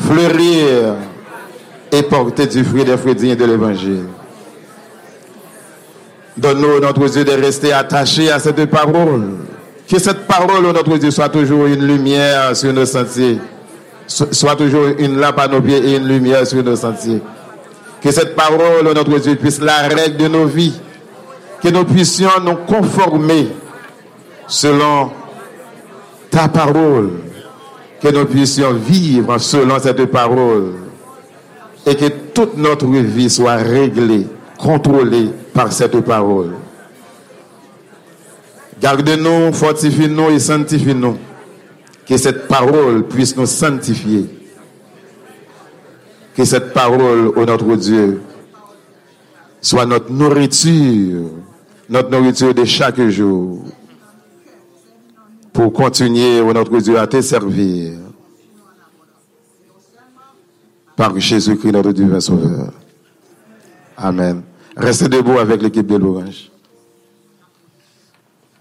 fleurir et porter du fruit des fruits dignes de l'évangile. Donne-nous, notre Dieu, de rester attachés à cette parole. Que cette parole, notre Dieu, soit toujours une lumière sur nos sentiers. Soit toujours une lampe à nos pieds et une lumière sur nos sentiers. Que cette parole, notre Dieu, puisse la règle de nos vies. Que nous puissions nous conformer selon ta parole. Que nous puissions vivre selon cette parole. Et que toute notre vie soit réglée, contrôlée par cette parole. Garde-nous, fortifie-nous et sanctifie-nous. Que cette parole puisse nous sanctifier. Que cette parole, ô notre Dieu, soit notre nourriture de chaque jour, pour continuer, ô notre Dieu, à te servir. Par Jésus-Christ, notre divin Sauveur. Amen. Restez debout avec l'équipe de l'Orange.